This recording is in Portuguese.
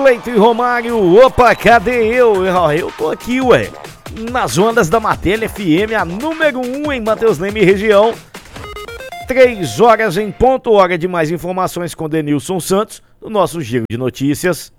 Cleiton e Romário, opa, cadê eu? Eu tô aqui, ué, nas ondas da Martelli FM, a número 1 em Mateus Leme região. 3 horas em ponto, hora de mais informações com Denilson Santos, no nosso Giro de Notícias.